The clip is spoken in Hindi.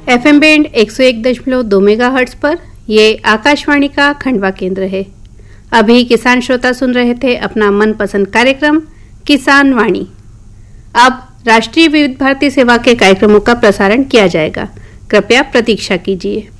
FM बैंड 101.2 मेगाहर्ट्ज पर ये आकाशवाणी का खंडवा केंद्र है। अभी किसान श्रोता सुन रहे थे अपना मनपसंद कार्यक्रम किसान वाणी। अब राष्ट्रीय विविध भारती सेवा के कार्यक्रमों का प्रसारण किया जाएगा। कृपया प्रतीक्षा कीजिए।